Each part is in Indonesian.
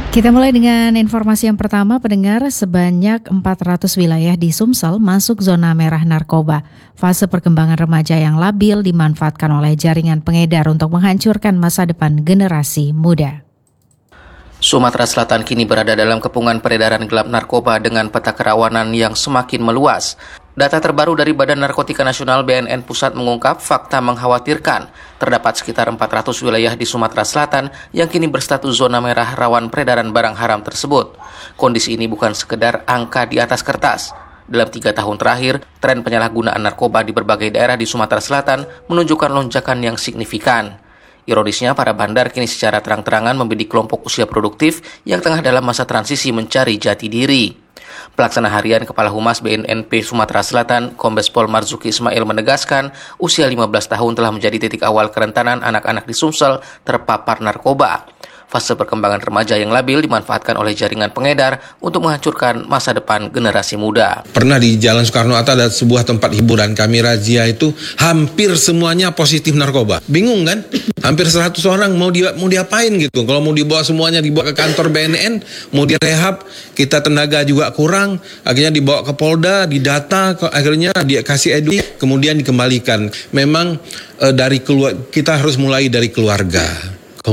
Kita mulai dengan informasi yang pertama, pendengar. Sebanyak 400 wilayah di Sumsel masuk zona merah narkoba. Fase perkembangan remaja yang labil dimanfaatkan oleh jaringan pengedar untuk menghancurkan masa depan generasi muda. Sumatera Selatan kini berada dalam kepungan peredaran gelap narkoba dengan peta kerawanan yang semakin meluas. Data terbaru dari Badan Narkotika Nasional BNN Pusat mengungkap fakta mengkhawatirkan. Terdapat sekitar 400 wilayah di Sumatera Selatan yang kini berstatus zona merah rawan peredaran barang haram tersebut. Kondisi ini bukan sekedar angka di atas kertas. Dalam 3 tahun terakhir, tren penyalahgunaan narkoba di berbagai daerah di Sumatera Selatan menunjukkan lonjakan yang signifikan. Ironisnya, para bandar kini secara terang-terangan membidik kelompok usia produktif yang tengah dalam masa transisi mencari jati diri. Pelaksana harian Kepala Humas BNNP Sumatera Selatan, Kombes Pol Marzuki Ismail menegaskan, usia 15 tahun telah menjadi titik awal kerentanan anak-anak di Sumsel terpapar narkoba. Fase perkembangan remaja yang labil dimanfaatkan oleh jaringan pengedar untuk menghancurkan masa depan generasi muda. Pernah di Jalan Soekarno-Hatta ada sebuah tempat hiburan, kami razia itu hampir semuanya positif narkoba. Bingung kan? Hampir 100 orang mau diapain gitu. Kalau mau dibawa semuanya dibawa ke kantor BNN, mau direhab, kita tenaga juga kurang, akhirnya dibawa ke Polda, didata, akhirnya dia kasih edu, kemudian dikembalikan. Memang kita harus mulai dari keluarga.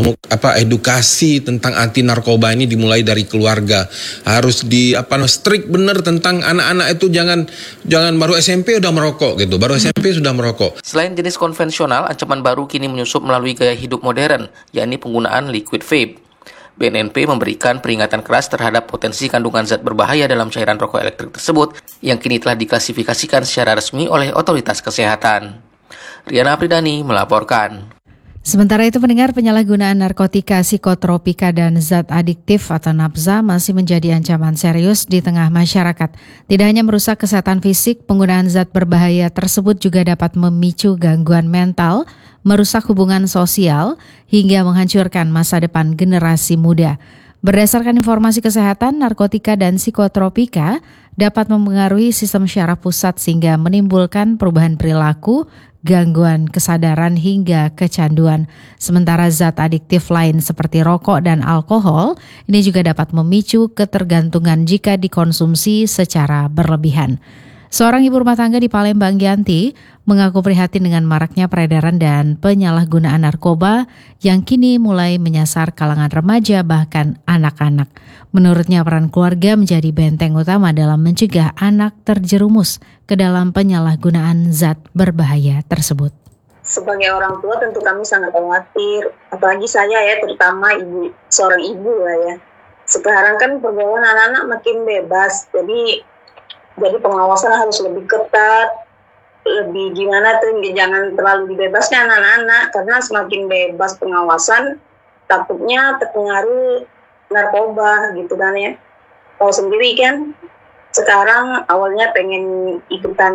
Edukasi tentang anti narkoba ini dimulai dari keluarga. Harus strict bener tentang anak-anak itu jangan baru SMP udah merokok gitu. Baru SMP sudah merokok. Selain jenis konvensional, ancaman baru kini menyusup melalui gaya hidup modern, yakni penggunaan liquid vape. BNNP memberikan peringatan keras terhadap potensi kandungan zat berbahaya dalam cairan rokok elektrik tersebut yang kini telah diklasifikasikan secara resmi oleh otoritas kesehatan. Riana Apridani melaporkan. Sementara itu, pendengar, penyalahgunaan narkotika, psikotropika, dan zat adiktif atau nafza masih menjadi ancaman serius di tengah masyarakat. Tidak hanya merusak kesehatan fisik, penggunaan zat berbahaya tersebut juga dapat memicu gangguan mental, merusak hubungan sosial, hingga menghancurkan masa depan generasi muda. Berdasarkan informasi kesehatan, narkotika dan psikotropika dapat mempengaruhi sistem syaraf pusat sehingga menimbulkan perubahan perilaku, gangguan kesadaran hingga kecanduan. Sementara zat adiktif lain seperti rokok dan alkohol ini juga dapat memicu ketergantungan jika dikonsumsi secara berlebihan. Seorang ibu rumah tangga di Palembang, Yanti, mengaku prihatin dengan maraknya peredaran dan penyalahgunaan narkoba yang kini mulai menyasar kalangan remaja bahkan anak-anak. Menurutnya, peran keluarga menjadi benteng utama dalam mencegah anak terjerumus ke dalam penyalahgunaan zat berbahaya tersebut. Sebagai orang tua tentu kami sangat khawatir, apalagi saya ya, terutama seorang ibu lah ya. Sekarang kan pergaulan anak-anak makin bebas, jadi pengawasan harus lebih ketat, lebih gimana tuh, jangan terlalu dibebaskan anak-anak, karena semakin bebas pengawasan takutnya terpengaruh narkoba gitu kan ya. Tahu sendiri kan, sekarang awalnya pengen ikutan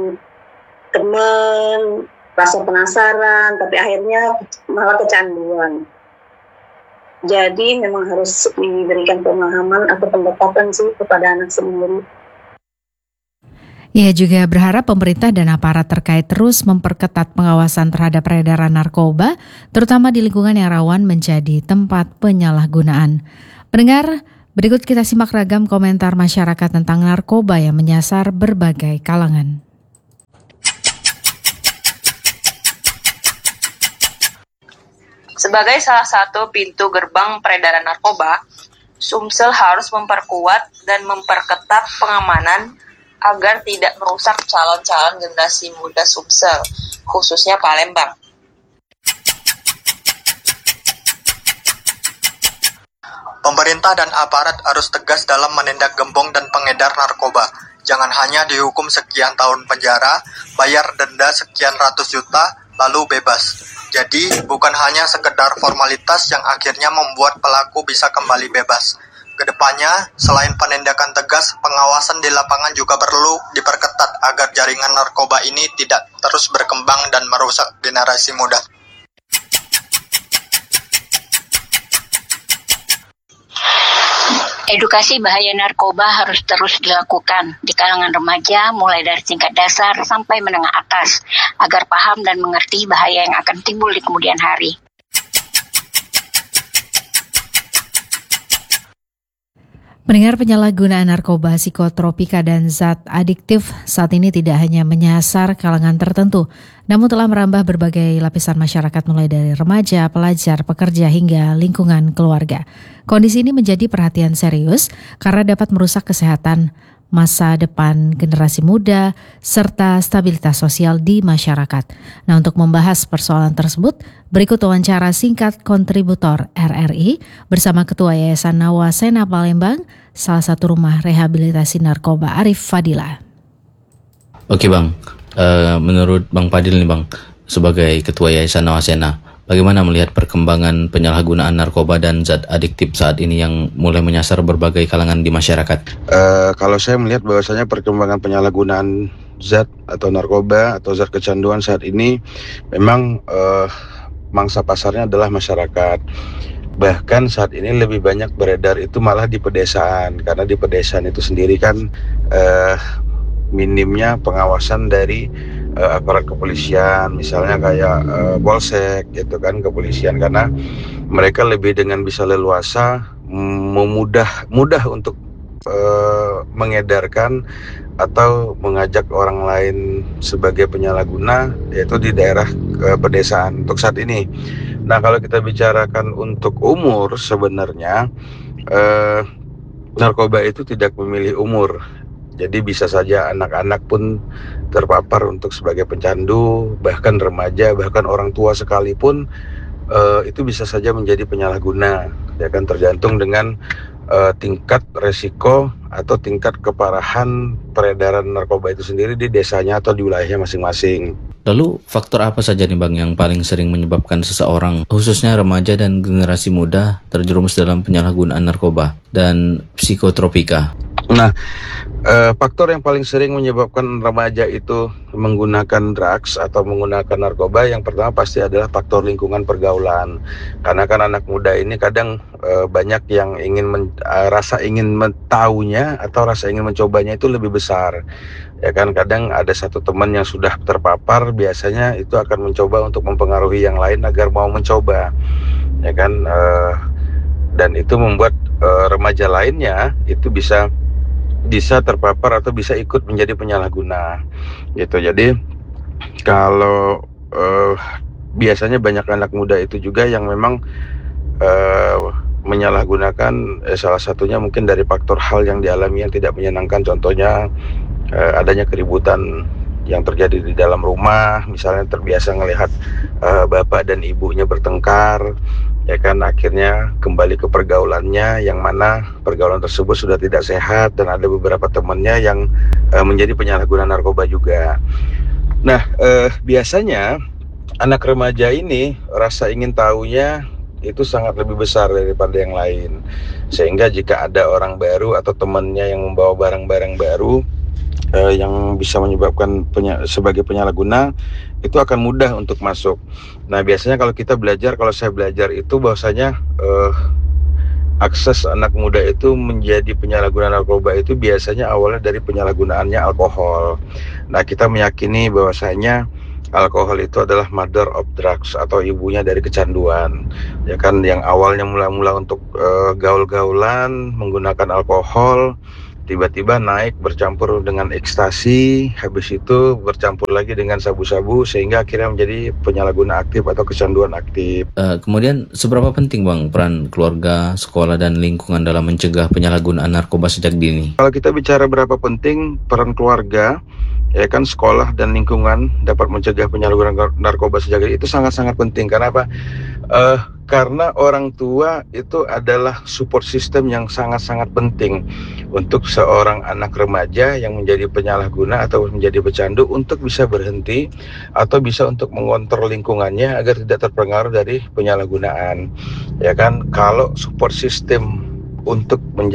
temen, rasa penasaran, tapi akhirnya malah kecanduan. Jadi memang harus diberikan pemahaman atau pendekatan sih kepada anak sendiri. Ia juga berharap pemerintah dan aparat terkait terus memperketat pengawasan terhadap peredaran narkoba, terutama di lingkungan yang rawan menjadi tempat penyalahgunaan. Pendengar, berikut kita simak ragam komentar masyarakat tentang narkoba yang menyasar berbagai kalangan. Sebagai salah satu pintu gerbang peredaran narkoba, Sumsel harus memperkuat dan memperketat pengamanan agar tidak merusak calon-calon generasi muda Sumsel, khususnya Palembang. Pemerintah dan aparat harus tegas dalam menindak gembong dan pengedar narkoba. Jangan hanya dihukum sekian tahun penjara, bayar denda sekian ratus juta, lalu bebas. Jadi, bukan hanya sekedar formalitas yang akhirnya membuat pelaku bisa kembali bebas. Kedepannya, selain penindakan tegas, pengawasan di lapangan juga perlu diperketat agar jaringan narkoba ini tidak terus berkembang dan merusak generasi muda. Edukasi bahaya narkoba harus terus dilakukan di kalangan remaja mulai dari tingkat dasar sampai menengah atas agar paham dan mengerti bahaya yang akan timbul di kemudian hari. Pendengar, penyalahgunaan narkoba, psikotropika, dan zat adiktif saat ini tidak hanya menyasar kalangan tertentu, namun telah merambah berbagai lapisan masyarakat mulai dari remaja, pelajar, pekerja, hingga lingkungan keluarga. Kondisi ini menjadi perhatian serius karena dapat merusak kesehatan masa depan generasi muda, serta stabilitas sosial di masyarakat. Nah, untuk membahas persoalan tersebut, berikut wawancara singkat kontributor RRI bersama Ketua Yayasan Nawasena Palembang, salah satu rumah rehabilitasi narkoba, Arif Fadila. Oke Bang, menurut Bang Fadil nih Bang, sebagai Ketua Yayasan Nawasena, bagaimana melihat perkembangan penyalahgunaan narkoba dan zat adiktif saat ini yang mulai menyasar berbagai kalangan di masyarakat? Kalau saya melihat bahwasanya perkembangan penyalahgunaan zat atau narkoba atau zat kecanduan saat ini memang mangsa pasarnya adalah masyarakat. Bahkan saat ini lebih banyak beredar itu malah di pedesaan, karena di pedesaan itu sendiri kan minimnya pengawasan dari aparat kepolisian, misalnya kayak polsek gitu kan, kepolisian, karena mereka lebih dengan bisa leluasa mudah untuk mengedarkan atau mengajak orang lain sebagai penyalahguna, yaitu di daerah pedesaan untuk saat ini. Nah, kalau kita bicarakan untuk umur, sebenarnya narkoba itu tidak memilih umur. Jadi bisa saja anak-anak pun terpapar untuk sebagai pencandu, bahkan remaja, bahkan orang tua sekalipun itu bisa saja menjadi penyalahguna. Ya kan, tergantung dengan tingkat resiko atau tingkat keparahan peredaran narkoba itu sendiri di desanya atau di wilayahnya masing-masing. Lalu faktor apa saja nih Bang yang paling sering menyebabkan seseorang, khususnya remaja dan generasi muda, terjerumus dalam penyalahgunaan narkoba dan psikotropika? Nah, faktor yang paling sering menyebabkan remaja itu menggunakan drugs atau menggunakan narkoba, yang pertama pasti adalah faktor lingkungan pergaulan. Karena kan anak muda ini kadang banyak yang rasa ingin tahunya atau rasa ingin mencobanya itu lebih besar. Ya kan, kadang ada satu teman yang sudah terpapar, biasanya itu akan mencoba untuk mempengaruhi yang lain agar mau mencoba. Ya kan, dan itu membuat remaja lainnya itu bisa terpapar atau bisa ikut menjadi penyalahguna gitu. Jadi kalau biasanya banyak anak muda itu juga yang memang menyalahgunakan, salah satunya mungkin dari faktor hal yang dialami yang tidak menyenangkan, contohnya adanya keributan yang terjadi di dalam rumah, misalnya terbiasa melihat bapak dan ibunya bertengkar, ya kan, akhirnya kembali ke pergaulannya yang mana pergaulan tersebut sudah tidak sehat, dan ada beberapa temannya yang menjadi penyalahguna narkoba juga. Nah, biasanya anak remaja ini rasa ingin tahunya itu sangat lebih besar daripada yang lain, sehingga jika ada orang baru atau temannya yang membawa barang-barang baru yang bisa menyebabkan sebagai penyalahguna, itu akan mudah untuk masuk. Nah, biasanya kalau saya belajar itu bahwasanya akses anak muda itu menjadi penyalahguna narkoba itu biasanya awalnya dari penyalahgunaannya alkohol. Nah, kita meyakini bahwasanya alkohol itu adalah mother of drugs atau ibunya dari kecanduan. Ya kan, yang awalnya mula-mula untuk gaul-gaulan menggunakan alkohol, tiba-tiba naik bercampur dengan ekstasi, habis itu bercampur lagi dengan sabu-sabu, sehingga akhirnya menjadi penyalahguna aktif atau kecanduan aktif. Kemudian seberapa penting Bang peran keluarga, sekolah, dan lingkungan dalam mencegah penyalahgunaan narkoba sejak dini? Kalau kita bicara berapa penting peran keluarga, ya kan, sekolah dan lingkungan dapat mencegah penyalahgunaan narkoba sejak dini, itu sangat-sangat penting. Karena apa? Karena orang tua itu adalah support system yang sangat-sangat penting untuk seorang anak remaja yang menjadi penyalahguna atau menjadi pecandu untuk bisa berhenti atau bisa untuk mengontrol lingkungannya agar tidak terpengaruh dari penyalahgunaan. Ya kan, kalau support system untuk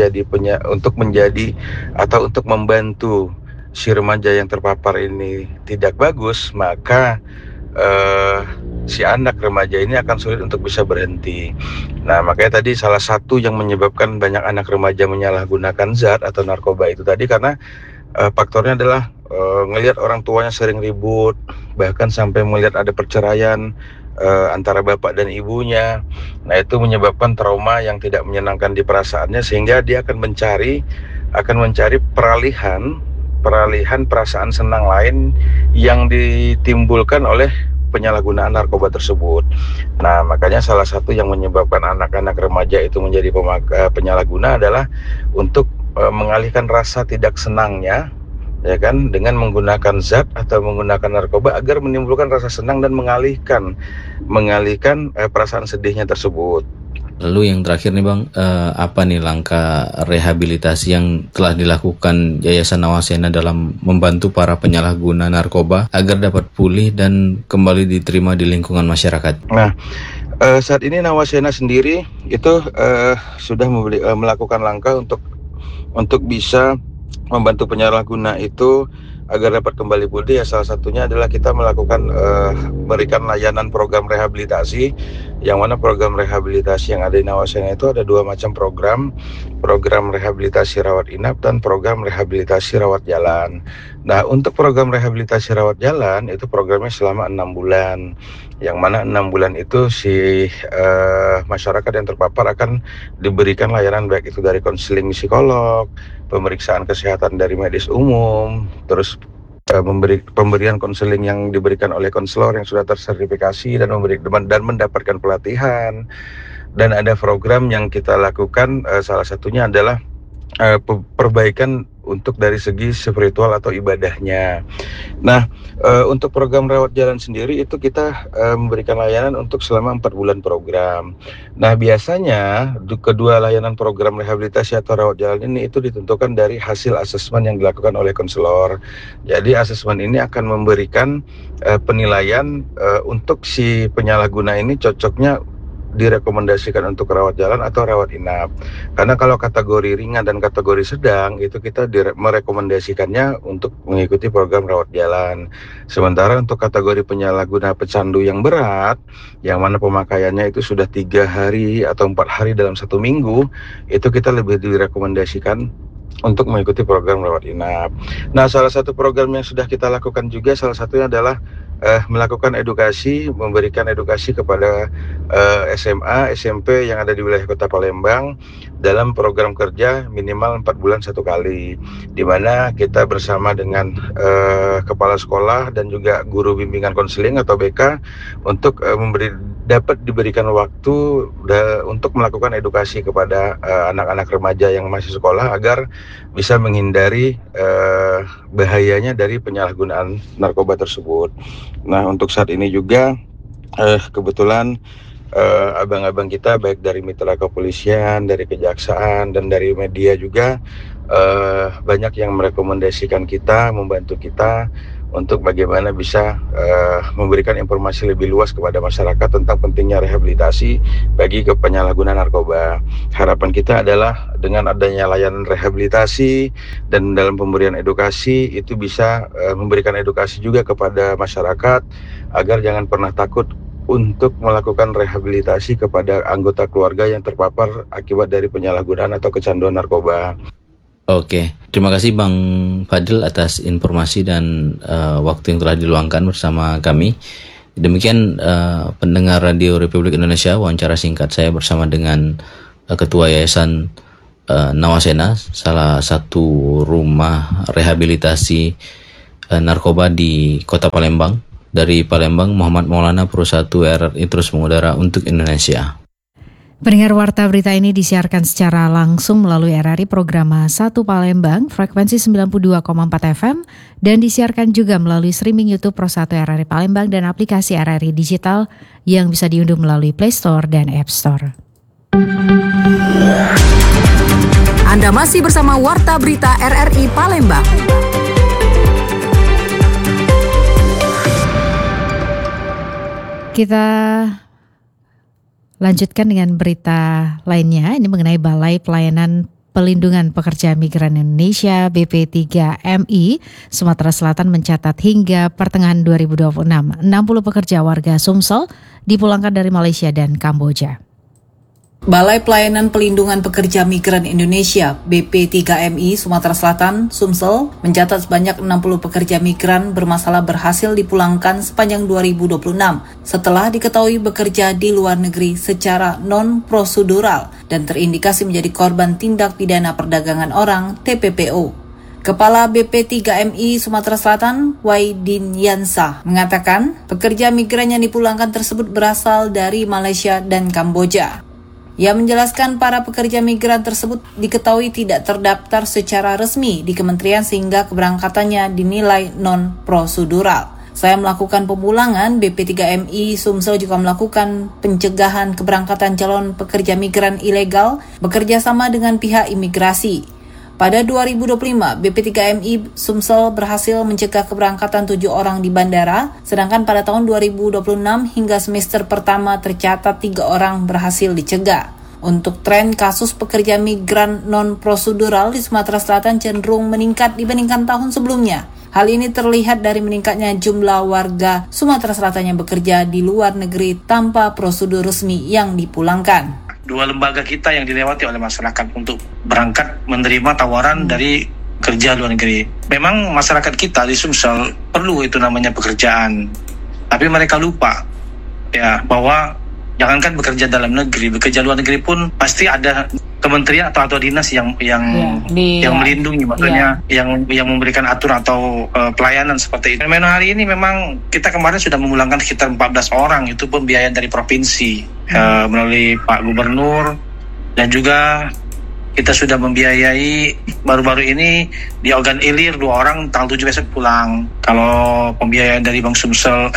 membantu si remaja yang terpapar ini tidak bagus, maka si anak remaja ini akan sulit untuk bisa berhenti. Nah, makanya tadi salah satu yang menyebabkan banyak anak remaja menyalahgunakan zat atau narkoba itu tadi karena faktornya adalah ngelihat orang tuanya sering ribut, bahkan sampai melihat ada perceraian antara bapak dan ibunya. Nah, itu menyebabkan trauma yang tidak menyenangkan di perasaannya, sehingga dia akan mencari peralihan perasaan senang lain yang ditimbulkan oleh penyalahgunaan narkoba tersebut. Nah, makanya salah satu yang menyebabkan anak-anak remaja itu menjadi penyalahguna adalah untuk mengalihkan rasa tidak senangnya, ya kan, dengan menggunakan zat atau menggunakan narkoba agar menimbulkan rasa senang dan mengalihkan perasaan sedihnya tersebut. Lalu yang terakhir nih Bang, apa nih langkah rehabilitasi yang telah dilakukan Yayasan Nawasena dalam membantu para penyalahguna narkoba agar dapat pulih dan kembali diterima di lingkungan masyarakat? Nah, saat ini Nawasena sendiri itu sudah melakukan langkah untuk bisa membantu penyalahguna itu agar dapat kembali pulih. Ya, salah satunya adalah kita memberikan layanan program rehabilitasi, yang mana program rehabilitasi yang ada di Nawasena itu ada 2 macam program rehabilitasi rawat inap dan program rehabilitasi rawat jalan. Nah, untuk program rehabilitasi rawat jalan itu programnya selama 6 bulan, yang mana 6 bulan itu masyarakat yang terpapar akan diberikan layanan baik itu dari konseling psikolog, pemeriksaan kesehatan dari medis umum, terus pemberian konseling yang diberikan oleh konselor yang sudah tersertifikasi dan mendapatkan pelatihan. Dan ada program yang kita lakukan, salah satunya adalah perbaikan untuk dari segi spiritual atau ibadahnya. Nah, untuk program rawat jalan sendiri itu kita memberikan layanan untuk selama 4 bulan program. Nah, biasanya kedua layanan program rehabilitasi atau rawat jalan ini itu ditentukan dari hasil asesmen yang dilakukan oleh konselor. Jadi asesmen ini akan memberikan penilaian untuk si penyalahguna ini cocoknya direkomendasikan untuk rawat jalan atau rawat inap. Karena kalau kategori ringan dan kategori sedang itu kita merekomendasikannya untuk mengikuti program rawat jalan. Sementara untuk kategori penyalahguna pecandu yang berat, yang mana pemakaiannya itu sudah 3 hari atau 4 hari dalam 1 minggu, itu kita lebih direkomendasikan untuk mengikuti program rawat inap. Nah, salah satu program yang sudah kita lakukan juga salah satunya adalah melakukan edukasi, memberikan edukasi kepada SMA, SMP yang ada di wilayah Kota Palembang dalam program kerja minimal 4 bulan 1 kali, di mana kita bersama dengan kepala sekolah dan juga guru bimbingan konseling atau BK untuk dapat diberikan waktu untuk melakukan edukasi kepada anak-anak remaja yang masih sekolah agar bisa menghindari bahayanya dari penyalahgunaan narkoba tersebut. Nah, untuk saat ini juga kebetulan abang-abang kita baik dari mitra kepolisian, dari kejaksaan, dan dari media juga banyak yang merekomendasikan kita, membantu kita untuk bagaimana bisa memberikan informasi lebih luas kepada masyarakat tentang pentingnya rehabilitasi bagi penyalahguna narkoba. Harapan kita adalah dengan adanya layanan rehabilitasi dan dalam pemberian edukasi itu bisa memberikan edukasi juga kepada masyarakat agar jangan pernah takut untuk melakukan rehabilitasi kepada anggota keluarga yang terpapar akibat dari penyalahgunaan atau kecanduan narkoba. Oke, terima kasih Bang Fadil atas informasi dan waktu yang telah diluangkan bersama kami. Demikian pendengar Radio Republik Indonesia, wawancara singkat saya bersama dengan Ketua Yayasan Nawasena, salah satu rumah rehabilitasi narkoba di Kota Palembang. Dari Palembang, Muhammad Maulana, Pro 1 RRI terus mengudara untuk Indonesia. Pendengar warta berita ini disiarkan secara langsung melalui RRI program 1 Palembang, frekuensi 92,4 FM, dan disiarkan juga melalui streaming YouTube Pro 1 RRI Palembang dan aplikasi RRI Digital yang bisa diunduh melalui Play Store dan App Store. Anda masih bersama Warta Berita RRI Palembang. Kita lanjutkan dengan berita lainnya, ini mengenai Balai Pelayanan Pelindungan Pekerja Migran Indonesia BP3MI Sumatera Selatan mencatat hingga pertengahan 2026, 60 pekerja warga Sumsel dipulangkan dari Malaysia dan Kamboja. Balai Pelayanan Pelindungan Pekerja Migran Indonesia BP3MI Sumatera Selatan, Sumsel, mencatat sebanyak 60 pekerja migran bermasalah berhasil dipulangkan sepanjang 2026 setelah diketahui bekerja di luar negeri secara non-prosedural dan terindikasi menjadi korban tindak pidana perdagangan orang TPPO. Kepala BP3MI Sumatera Selatan, Waidin Yansa, mengatakan pekerja migran yang dipulangkan tersebut berasal dari Malaysia dan Kamboja. Ia menjelaskan para pekerja migran tersebut diketahui tidak terdaftar secara resmi di kementerian sehingga keberangkatannya dinilai non-prosedural. Saya melakukan pemulangan, BP3MI Sumsel juga melakukan pencegahan keberangkatan calon pekerja migran ilegal bekerja sama dengan pihak imigrasi. Pada 2025, BP3MI Sumsel berhasil mencegah keberangkatan 7 orang di bandara, sedangkan pada tahun 2026 hingga semester pertama tercatat 3 orang berhasil dicegah. Untuk tren kasus pekerja migran non-prosedural di Sumatera Selatan cenderung meningkat dibandingkan tahun sebelumnya. Hal ini terlihat dari meningkatnya jumlah warga Sumatera Selatan yang bekerja di luar negeri tanpa prosedur resmi yang dipulangkan. Dua lembaga kita yang dilewati oleh masyarakat untuk berangkat menerima tawaran dari kerja luar negeri. Memang masyarakat kita di Sumsel perlu itu namanya pekerjaan, tapi mereka lupa ya bahwa jangankan bekerja dalam negeri, bekerja luar negeri pun pasti ada kementerian atau dinas yang melindungi, maksudnya yang memberikan aturan atau pelayanan seperti itu. Memang hari ini memang kita kemarin sudah memulangkan sekitar 14 orang, itu pun biaya dari provinsi melalui Pak Gubernur, dan juga kita sudah membiayai baru-baru ini di Ogan Ilir 2 orang tanggal 7 besok pulang. Kalau pembiayaan dari Bank Sumsel,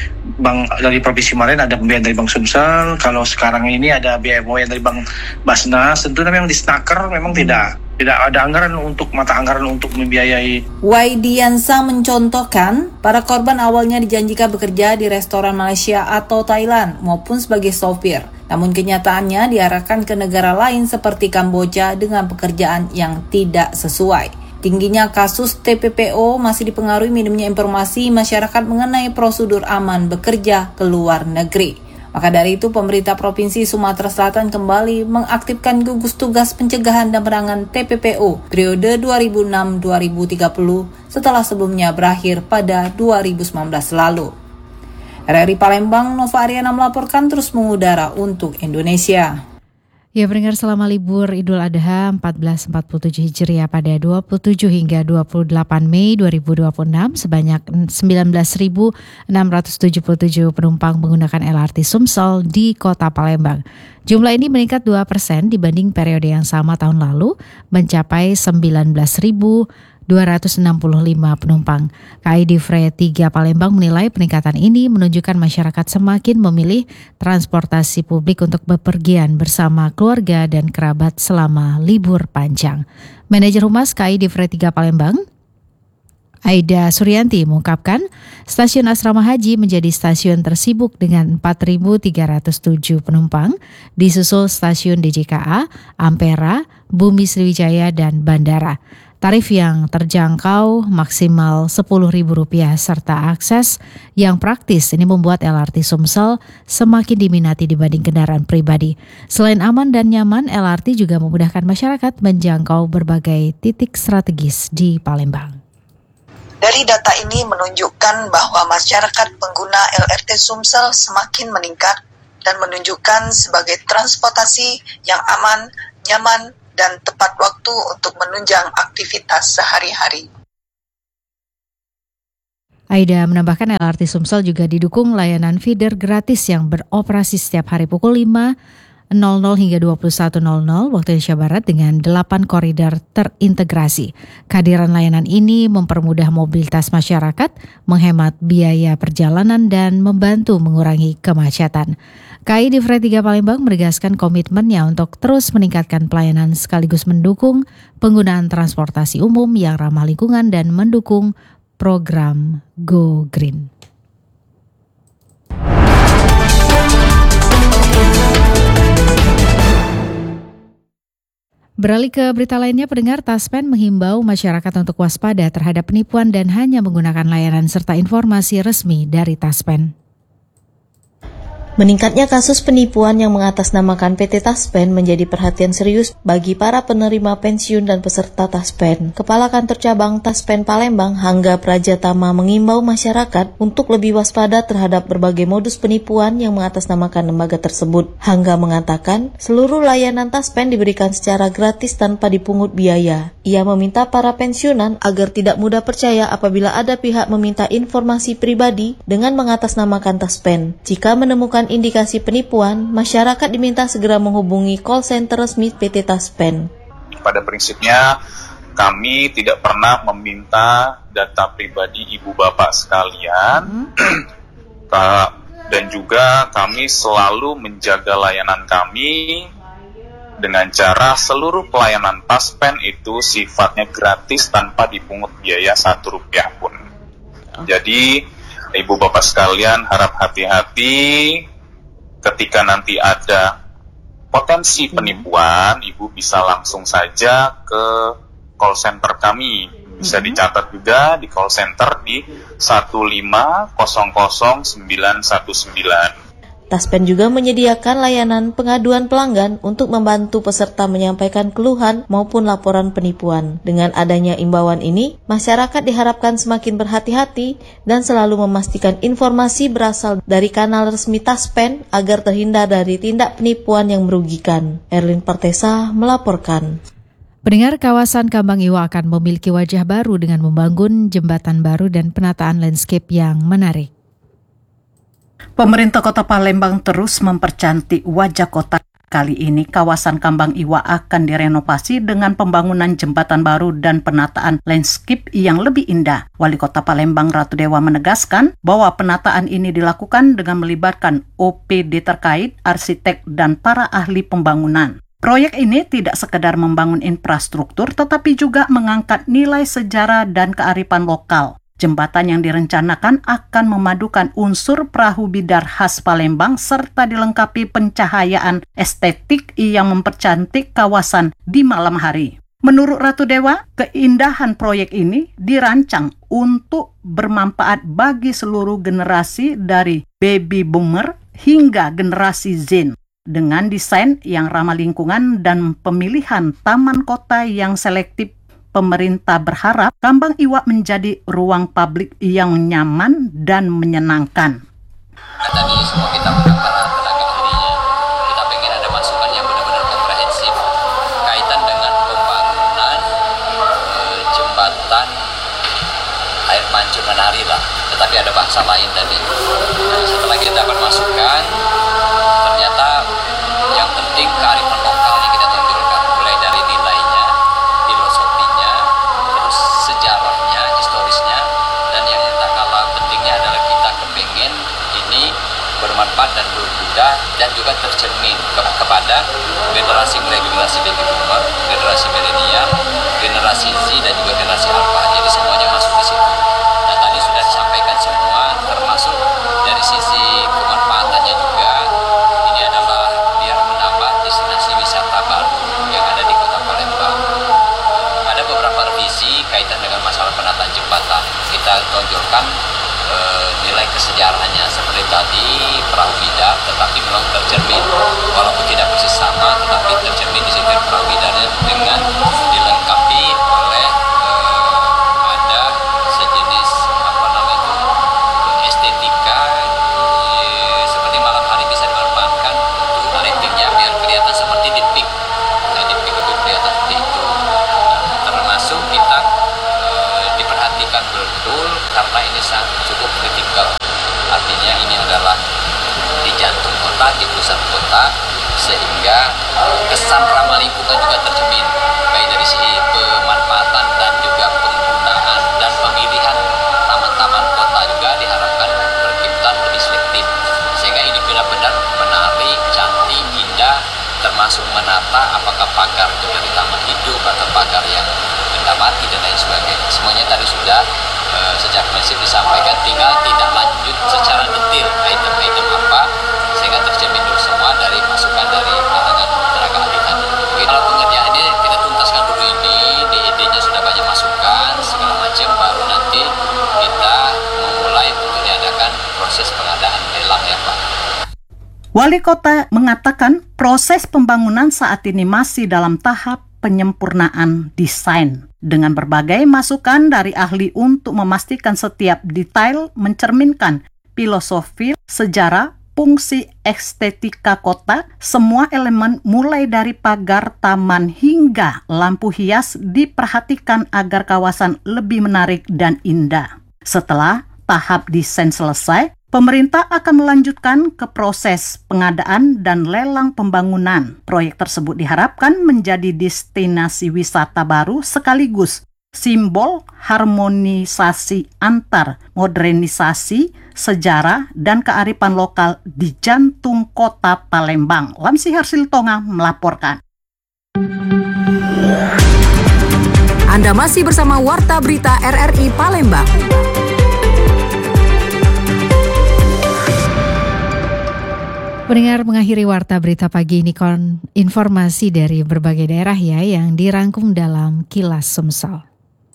dari Provinsi Marin ada pembiayaan dari Bank Sumsel. Kalau sekarang ini ada biaya dari Bank Basnas. Tentunya memang di Snaker memang tidak ada anggaran untuk mata anggaran untuk membiayai. Waidiansa mencontohkan para korban awalnya dijanjikan bekerja di restoran Malaysia atau Thailand maupun sebagai sopir. Namun kenyataannya diarahkan ke negara lain seperti Kamboja dengan pekerjaan yang tidak sesuai. Tingginya kasus TPPO masih dipengaruhi minimnya informasi masyarakat mengenai prosedur aman bekerja ke luar negeri. Maka dari itu pemerintah Provinsi Sumatera Selatan kembali mengaktifkan gugus tugas pencegahan dan penanganan TPPO periode 2006-2030 setelah sebelumnya berakhir pada 2019 lalu. RRI Palembang, Nova Ariana melaporkan terus mengudara untuk Indonesia. Ya, pendengar, selama libur Idul Adha 1447 Hijriah pada 27 hingga 28 Mei 2026, sebanyak 19.677 penumpang menggunakan LRT Sumsel di Kota Palembang. Jumlah ini meningkat 2% dibanding periode yang sama tahun lalu, mencapai 19.265 penumpang. KAI Divre 3 Palembang menilai peningkatan ini menunjukkan masyarakat semakin memilih transportasi publik untuk bepergian bersama keluarga dan kerabat selama libur panjang. Manajer Humas KAI Divre 3 Palembang, Aida Suryanti, mengungkapkan stasiun Asrama Haji menjadi stasiun tersibuk dengan 4.307 penumpang, disusul stasiun DJKA, Ampera, Bumi Sriwijaya, dan Bandara. Tarif yang terjangkau maksimal Rp10.000 serta akses yang praktis ini membuat LRT Sumsel semakin diminati dibanding kendaraan pribadi. Selain aman dan nyaman, LRT juga memudahkan masyarakat menjangkau berbagai titik strategis di Palembang. Dari data ini menunjukkan bahwa masyarakat pengguna LRT Sumsel semakin meningkat dan menunjukkan sebagai transportasi yang aman, nyaman, dan tepat waktu untuk menunjang aktivitas sehari-hari. Aida menambahkan LRT Sumsel juga didukung layanan feeder gratis yang beroperasi setiap hari pukul 5.00 hingga 21.00 waktu Indonesia Barat dengan 8 koridor terintegrasi. Kehadiran layanan ini mempermudah mobilitas masyarakat, menghemat biaya perjalanan, dan membantu mengurangi kemacetan. KAI Divre 3 Palembang menegaskan komitmennya untuk terus meningkatkan pelayanan sekaligus mendukung penggunaan transportasi umum yang ramah lingkungan dan mendukung program Go Green. Beralih ke berita lainnya, pendengar, Taspen menghimbau masyarakat untuk waspada terhadap penipuan dan hanya menggunakan layanan serta informasi resmi dari Taspen. Meningkatnya kasus penipuan yang mengatasnamakan PT Taspen menjadi perhatian serius bagi para penerima pensiun dan peserta Taspen. Kepala Kantor Cabang Taspen Palembang, Hangga Prajatama, mengimbau masyarakat untuk lebih waspada terhadap berbagai modus penipuan yang mengatasnamakan lembaga tersebut. Hangga mengatakan, seluruh layanan Taspen diberikan secara gratis tanpa dipungut biaya. Ia meminta para pensiunan agar tidak mudah percaya apabila ada pihak meminta informasi pribadi dengan mengatasnamakan Taspen. Jika menemukan indikasi penipuan, masyarakat diminta segera menghubungi call center resmi PT Taspen. Pada prinsipnya, kami tidak pernah meminta data pribadi ibu bapak sekalian, dan juga kami selalu menjaga layanan kami dengan cara seluruh pelayanan Taspen itu sifatnya gratis tanpa dipungut biaya Rp1 pun. Jadi, ibu bapak sekalian harap hati-hati ketika nanti ada potensi penipuan, ibu bisa langsung saja ke call center kami. Bisa dicatat juga di call center di 1500919. Taspen juga menyediakan layanan pengaduan pelanggan untuk membantu peserta menyampaikan keluhan maupun laporan penipuan. Dengan adanya imbauan ini, masyarakat diharapkan semakin berhati-hati dan selalu memastikan informasi berasal dari kanal resmi Taspen agar terhindar dari tindak penipuan yang merugikan. Erlin Partesa melaporkan. Pendengar, kawasan Kambang Iwa akan memiliki wajah baru dengan membangun jembatan baru dan penataan landscape yang menarik. Pemerintah Kota Palembang terus mempercantik wajah kota. Kali ini kawasan Kambang Iwa akan direnovasi dengan pembangunan jembatan baru dan penataan landscape yang lebih indah. Wali Kota Palembang Ratu Dewa menegaskan bahwa penataan ini dilakukan dengan melibatkan OPD terkait, arsitek, dan para ahli pembangunan. Proyek ini tidak sekedar membangun infrastruktur, tetapi juga mengangkat nilai sejarah dan kearifan lokal. Jembatan yang direncanakan akan memadukan unsur perahu bidar khas Palembang serta dilengkapi pencahayaan estetik yang mempercantik kawasan di malam hari. Menurut Ratu Dewa, keindahan proyek ini dirancang untuk bermanfaat bagi seluruh generasi dari baby boomer hingga generasi Z. Dengan desain yang ramah lingkungan dan pemilihan taman kota yang selektif, pemerintah berharap Kambang Iwa menjadi ruang publik yang nyaman dan menyenangkan. Tadi semua kita undang para tenaga ahlinya, kita pengen ada masukan yang benar-benar komprehensif kaitan dengan pembangunan jembatan air mancur menari lah. Tetapi ada bahasa lain tadi. Setelah kita dapat masukan, ternyata yang penting kearifan lokalnya kita tonjolkan, mulai dari nilainya, filosofinya, terus sejarahnya, historisnya, dan yang tak kalah pentingnya adalah kita kepengen ini bermanfaat dan berguna dan juga tercermin kepada generasi mulai generasi baby boomer, generasi milenial, generasi Z dan juga generasi alpha. Jadi semuanya masuk di situ. Dan tadi sudah disampaikan semua, termasuk dari sisi kemanfaatannya juga. Ini adalah biar menambah destinasi wisata baru yang ada di Kota Palembang. Ada beberapa revisi kaitan dengan masalah penataan jembatan. Kita tonjolkan nilai kesejarahannya seperti tadi perahu bidar, tetapi memang tercermin walaupun tidak persis sama, tetapi tercermin di situ perahu bidarnya dengan dilengkapi oleh ada sejenis estetika seperti malam hari bisa dimanfaatkan untuk lightingnya biar kelihatan seperti di peak. Nah, di peak itu kelihatan seperti itu. Termasuk kita diperhatikan betul karena ini sangat cukup kritikal. Artinya ini adalah di jantung kota, di pusat kota, sehingga kesan ramah lingkungan juga tercermin baik dari sisi pemanfaatan dan juga penggunaan dan pemilihan taman-taman kota juga diharapkan berkiblat lebih selektif sehingga ini benar-benar menarik, cantik, indah, termasuk menata apakah pagar itu dari taman hidup atau pagar yang benda mati dan lain sebagainya. Semuanya tadi sudah secara prinsip disampaikan, tinggal tidak lanjut secara detail item-item apa sehingga tercermin dulu semua dari masukan dari kalangan tenaga ahli tadi. Kalau pengerjaannya kita tuntaskan dulu ini, di idenya sudah banyak masukan segala macam, baru nanti kita memulai untuk diadakan proses pengadaan lelang ya Pak. Wali Kota mengatakan proses pembangunan saat ini masih dalam tahap penyempurnaan desain dengan berbagai masukan dari ahli untuk memastikan setiap detail mencerminkan filosofi, sejarah, fungsi estetika kota. Semua elemen mulai dari pagar, taman hingga lampu hias diperhatikan agar kawasan lebih menarik dan indah. Setelah tahap desain selesai, pemerintah akan melanjutkan ke proses pengadaan dan lelang pembangunan. Proyek tersebut diharapkan menjadi destinasi wisata baru sekaligus simbol harmonisasi antar modernisasi, sejarah, dan kearifan lokal di jantung kota Palembang. Lamsi Harsiltonga melaporkan. Anda masih bersama Warta Berita RRI Palembang. Pendengar, mengakhiri Warta Berita pagi ini informasi dari berbagai daerah ya yang dirangkum dalam Kilas Sumsel.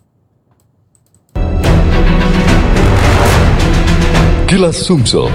Kilas Sumsel.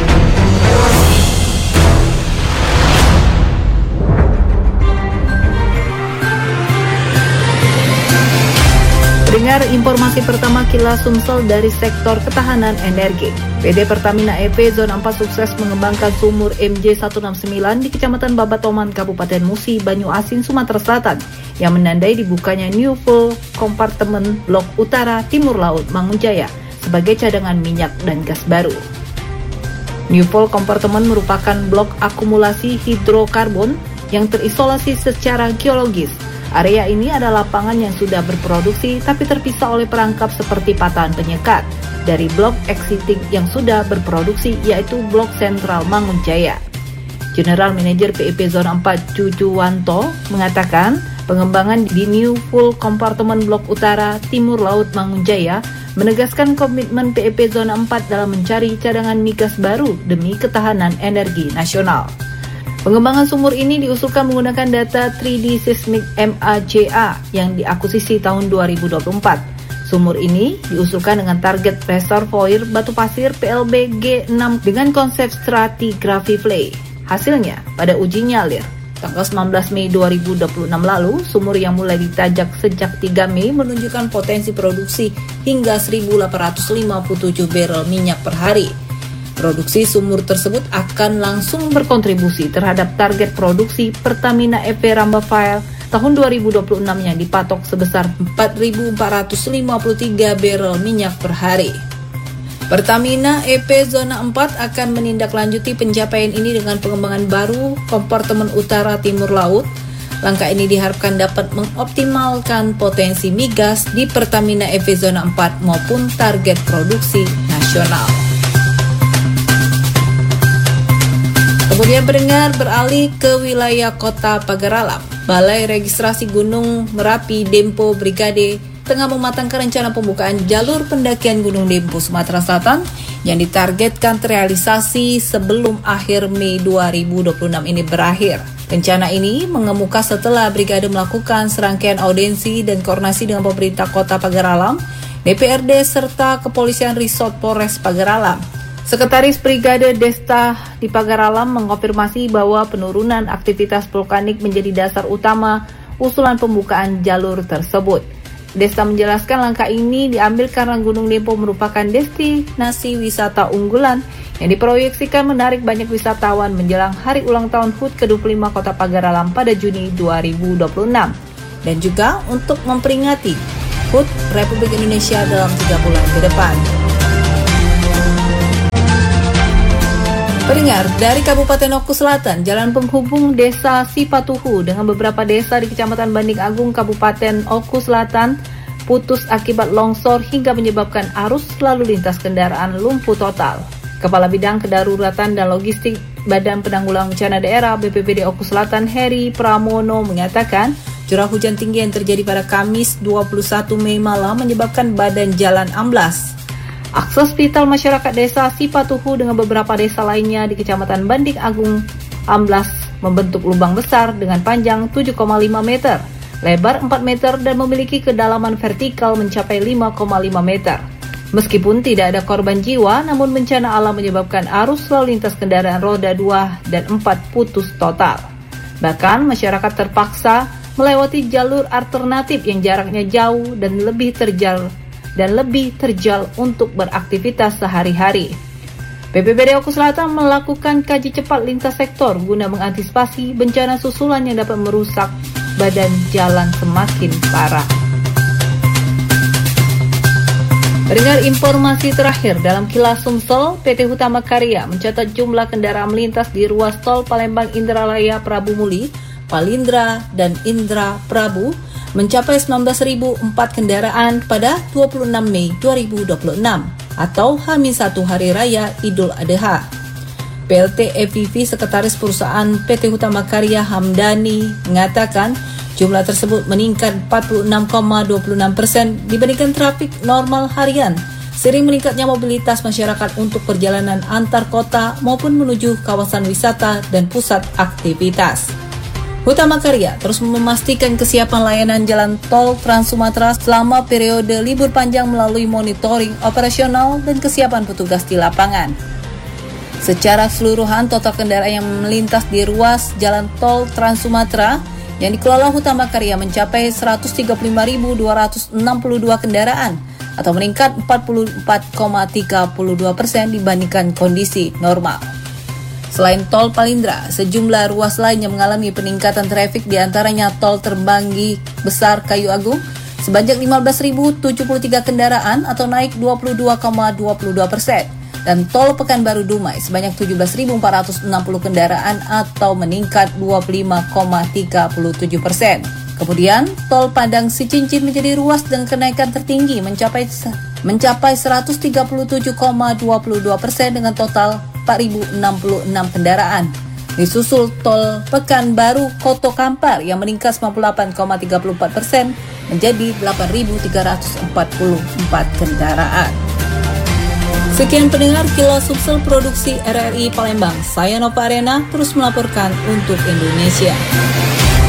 Dengar informasi pertama Kilas Sumsel dari sektor ketahanan energi. PT Pertamina EP Zona 4 sukses mengembangkan sumur MJ169 di Kecamatan Babatoman, Kabupaten Musi, Banyu Asin, Sumatera Selatan yang menandai dibukanya New Full Kompartemen Blok Utara Timur Laut Mangunjaya sebagai cadangan minyak dan gas baru. New Full Kompartemen merupakan blok akumulasi hidrokarbon yang terisolasi secara geologis. Area ini adalah lapangan yang sudah berproduksi tapi terpisah oleh perangkap seperti patahan penyekat dari blok exiting yang sudah berproduksi, yaitu blok sentral Mangunjaya. General Manager PEP Zona 4 Cucuwanto mengatakan pengembangan di New Full Kompartemen Blok Utara Timur Laut Mangunjaya menegaskan komitmen PEP Zona 4 dalam mencari cadangan migas baru demi ketahanan energi nasional. Pengembangan sumur ini diusulkan menggunakan data 3D Seismic MAJA yang diakuisisi tahun 2024. Sumur ini diusulkan dengan target reservoir batu pasir PLB G6 dengan konsep stratigraphy play. Hasilnya, pada uji nyalir tanggal 19 Mei 2026 lalu, sumur yang mulai ditajak sejak 3 Mei menunjukkan potensi produksi hingga 1.857 barrel minyak per hari. Produksi sumur tersebut akan langsung berkontribusi terhadap target produksi Pertamina EP Rambafile tahun 2026 yang dipatok sebesar 4.453 barrel minyak per hari. Pertamina EP Zona 4 akan menindaklanjuti pencapaian ini dengan pengembangan baru kompartemen utara timur laut. Langkah ini diharapkan dapat mengoptimalkan potensi migas di Pertamina EP Zona 4 maupun target produksi nasional. Kemudian pendengar, beralih ke wilayah Kota Pagaralam. Balai Registrasi Gunung Merapi Dempo Brigade tengah mematangkan rencana pembukaan jalur pendakian Gunung Dempo Sumatera Selatan yang ditargetkan terrealisasi sebelum akhir Mei 2026 ini berakhir. Rencana ini mengemuka setelah Brigade melakukan serangkaian audiensi dan koordinasi dengan pemerintah Kota Pagaralam, DPRD serta Kepolisian Resort Polres Pagaralam. Sekretaris Brigade Desta di Pagaralam mengonfirmasi bahwa penurunan aktivitas vulkanik menjadi dasar utama usulan pembukaan jalur tersebut. Desta menjelaskan langkah ini diambil karena Gunung Dempo merupakan destinasi wisata unggulan yang diproyeksikan menarik banyak wisatawan menjelang hari ulang tahun HUT ke-25 Kota Pagaralam pada Juni 2026 dan juga untuk memperingati HUT Republik Indonesia dalam 3 bulan ke depan. Pendengar, dari Kabupaten Oku Selatan, jalan penghubung Desa Sipatuhu dengan beberapa desa di Kecamatan Banding Agung, Kabupaten Oku Selatan, putus akibat longsor hingga menyebabkan arus lalu lintas kendaraan lumpuh total. Kepala Bidang Kedaruratan dan Logistik Badan Penanggulangan Bencana Daerah BPBD Oku Selatan, Heri Pramono, mengatakan curah hujan tinggi yang terjadi pada Kamis 21 Mei malam menyebabkan badan jalan amblas. Akses vital masyarakat desa Sipatuhu dengan beberapa desa lainnya di Kecamatan Banding Agung amblas membentuk lubang besar dengan panjang 7,5 meter, lebar 4 meter dan memiliki kedalaman vertikal mencapai 5,5 meter. Meskipun tidak ada korban jiwa, namun bencana alam menyebabkan arus lalu lintas kendaraan roda 2 dan 4 putus total. Bahkan masyarakat terpaksa melewati jalur alternatif yang jaraknya jauh dan lebih terjal untuk beraktivitas sehari-hari. BPBD Oku Selatan melakukan kaji cepat lintas sektor guna mengantisipasi bencana susulan yang dapat merusak badan jalan semakin parah. Pendengar, informasi terakhir dalam Kilas Sumsel, PT Hutama Karya mencatat jumlah kendaraan melintas di ruas tol Palembang Indralaya Prabu Muli, Palindra, dan Indra Prabu mencapai 19.004 kendaraan pada 26 Mei 2026 atau H-1 Hari Raya Idul Adha. PLT FVV Sekretaris Perusahaan PT Hutama Karya Hamdani mengatakan jumlah tersebut meningkat 46,26% dibandingkan trafik normal harian, seiring meningkatnya mobilitas masyarakat untuk perjalanan antar kota maupun menuju kawasan wisata dan pusat aktivitas. Hutama Karya terus memastikan kesiapan layanan jalan tol Trans Sumatera selama periode libur panjang melalui monitoring operasional dan kesiapan petugas di lapangan. Secara keseluruhan, total kendaraan yang melintas di ruas jalan tol Trans Sumatera yang dikelola Hutama Karya mencapai 135.262 kendaraan atau meningkat 44,32% dibandingkan kondisi normal. Selain tol Palindra, sejumlah ruas lainnya mengalami peningkatan trafik, diantaranya tol Terbanggi Besar Kayu Agung sebanyak 15.073 kendaraan atau naik 22,22%. Dan tol Pekanbaru Dumai sebanyak 17.460 kendaraan atau meningkat 25,37%. Kemudian, tol Padang Sicincin menjadi ruas dengan kenaikan tertinggi mencapai 137,22% dengan total 4.066 kendaraan. Disusul tol Pekanbaru Koto Kampar yang meningkat 98,34% menjadi 8.344 kendaraan. Sekian pendengar Kilas Sumsel produksi RRI Palembang. Saya Nova Arena terus melaporkan untuk Indonesia.